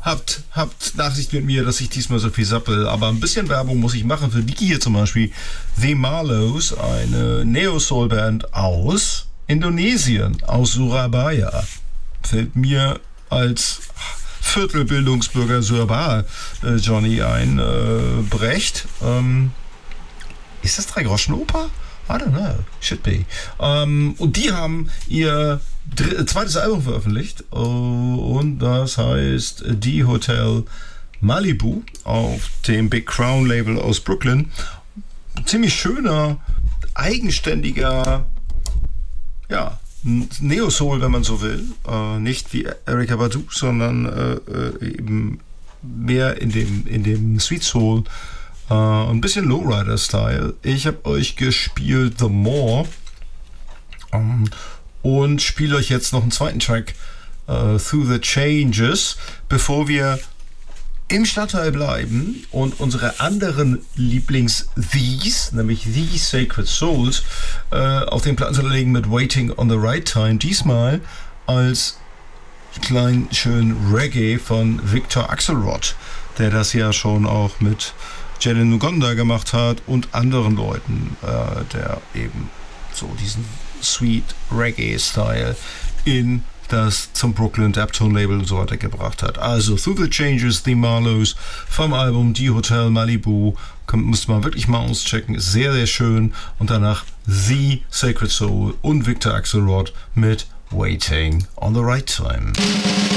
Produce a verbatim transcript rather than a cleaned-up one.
habt, habt Nachsicht mit mir, dass ich diesmal so viel sappel, aber ein bisschen Werbung muss ich machen für die hier zum Beispiel. The Marlows, eine Neo-Soul-Band aus Indonesien, aus Surabaya. Fällt mir als Viertelbildungsbürger Surabaya äh, Johnny ein. Äh, Brecht. Ähm, ist das Drei-Groschen-Oper? I don't know. Should be. Ähm, und die haben ihr dr- zweites Album veröffentlicht. Uh, und das heißt Die Hotel Malibu auf dem Big Crown Label aus Brooklyn. Ziemlich schöner, eigenständiger, ja, Neo-Soul, wenn man so will. Äh, nicht wie Erykah Badu, sondern äh, eben mehr in dem, in dem Sweet Soul. Uh, ein bisschen Lowrider-Style. Ich habe euch gespielt The More um, und spiele euch jetzt noch einen zweiten Track, uh, Through the Changes, bevor wir im Stadtteil bleiben und unsere anderen Lieblings-These, nämlich The Sacred Souls, uh, auf den Platten legen mit Waiting on the Right Time. Diesmal als kleinen schönen Reggae von Victor Axelrod, der das ja schon auch mit Jalen Nugonda gemacht hat und anderen Leuten, äh, der eben so diesen Sweet Reggae-Style in das zum Brooklyn Daptone Label und so weiter gebracht hat. Also Through the Changes, The Marlows vom Album Die Hotel Malibu, müsste man wirklich mal auschecken, ist sehr, sehr schön. Und danach The Sacred Soul und Victor Axelrod mit Waiting on the Right Time.